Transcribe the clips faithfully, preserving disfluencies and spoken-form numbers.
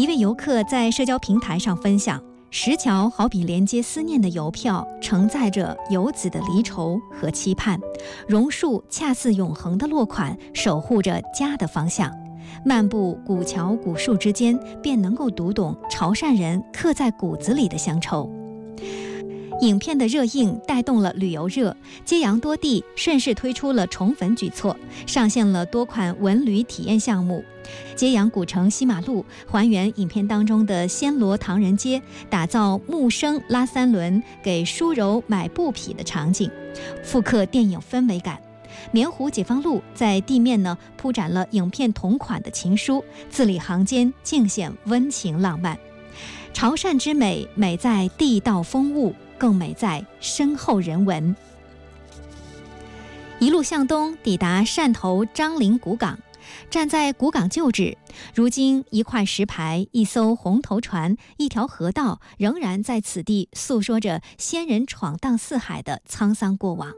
一位游客在社交平台上分享，石桥好比连接思念的邮票，承载着游子的离愁和期盼；榕树恰似永恒的落款，守护着家的方向。漫步古桥古树之间，便能够读懂潮汕人刻在骨子里的乡愁。影片的热映带动了旅游热，揭阳多地顺势推出了宠粉举措，上线了多款文旅体验项目。揭阳古城西马路还原影片当中的暹罗唐人街，打造木生拉三轮给书柔买布匹的场景，复刻电影氛围感。棉湖解放路在地面呢铺展了影片同款的情书，字里行间尽显温情浪漫。潮汕之美，美在地道风物，更美在深厚人文。一路向东，抵达汕头樟林古港。站在古港旧址，如今一块石牌、一艘红头船、一条河道，仍然在此地诉说着先人闯荡四海的沧桑过往。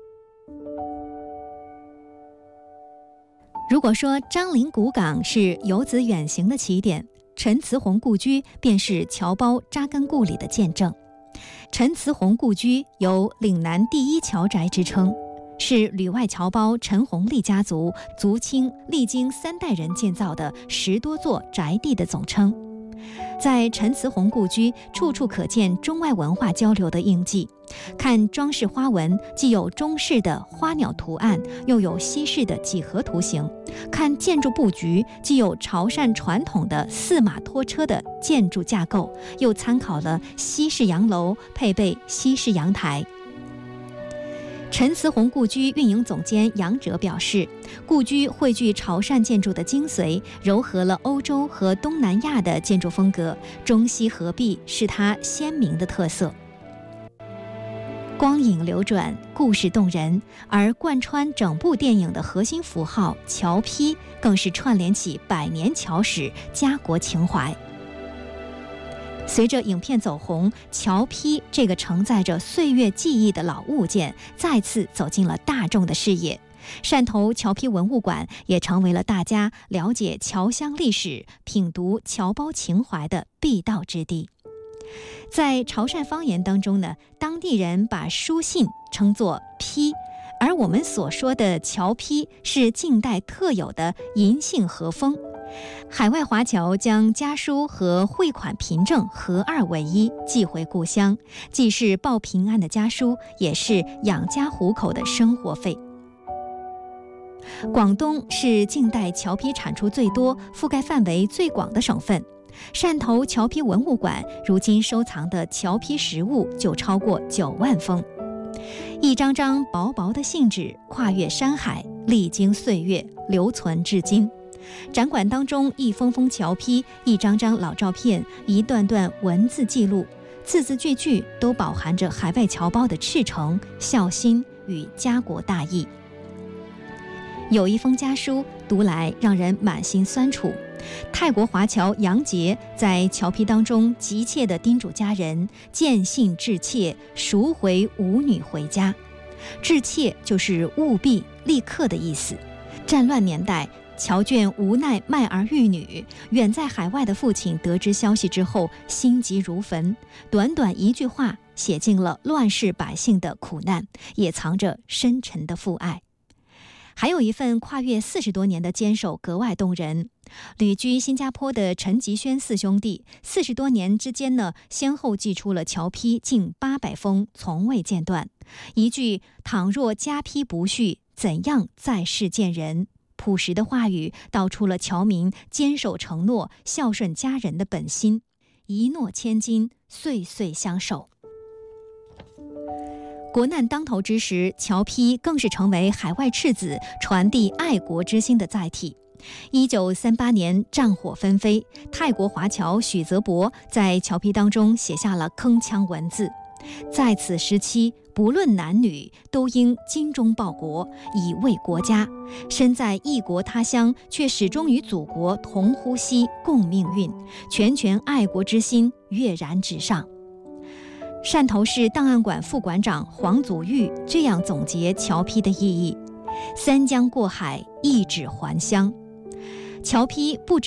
如果说樟林古港是游子远行的起点，陈慈洪故居便是侨胞扎根故里的见证。陈慈洪故居有岭南第一侨宅之称，是旅外侨胞陈洪立家族族亲历经三代人建造的十多座宅地的总称。在陈慈洪故居，处处可见中外文化交流的印记。看装饰花纹，既有中式的花鸟图案，又有西式的几何图形；看建筑布局，既有潮汕传统的四马拖车的建筑架构，又参考了西式洋楼，配备西式阳台。陈慈洪故居运营总监杨哲表示，故居汇聚潮汕建筑的精髓，糅合了欧洲和东南亚的建筑风格，中西合璧是它鲜明的特色。光影流转，故事动人，而贯穿整部电影的核心符号侨批，更是串联起百年侨史、家国情怀。随着影片走红，侨批这个承载着岁月记忆的老物件再次走进了大众的视野。汕头侨批文物馆也成为了大家了解侨乡历史、品读侨胞情怀的必到之地。在潮汕方言当中呢，当地人把书信称作批，而我们所说的侨批是近代特有的银杏和风。海外华侨将家书和汇款凭证合二为一寄回故乡，既是报平安的家书，也是养家糊口的生活费。广东是近代侨批产出最多、覆盖范围最广的省份。汕头侨批文物馆如今收藏的侨批实物就超过九万封，一张张薄薄的信纸跨越山海，历经岁月，留存至今。展馆当中，一封封侨批，一张张老照片，一段段文字记录，字字句句都饱含着海外侨胞的赤诚、孝心与家国大义。有一封家书读来让人满心酸楚。泰国华侨杨杰在侨批当中急切地叮嘱家人见信致切，赎回舞女回家。致切就是务必、立刻的意思。战乱年代，侨眷无奈卖儿育女，远在海外的父亲得知消息之后，心急如焚。短短一句话，写尽了乱世百姓的苦难，也藏着深沉的父爱。还有一份跨越四十多年的坚守格外动人。旅居新加坡的陈吉轩四兄弟，四十多年之间呢，先后寄出了侨批近八百封，从未间断。一句“倘若家批不续，怎样在世见人”，朴实的话语道出了侨民坚守承诺、孝顺家人的本心。一诺千金，岁岁相守。国难当头之时，侨批更是成为海外赤子传递爱国之心的载体。一九三八年，战火纷飞，泰国华侨许泽伯在侨批当中写下了铿锵文字：在此时期，不论男女，都应精忠报国，以卫国家。身在异国他乡，却始终与祖国同呼吸、共命运，拳拳爱国之心跃然纸上。汕头市档案馆副馆长黄祖玉这样总结侨批的意义：三江过海，一纸还乡。侨批不只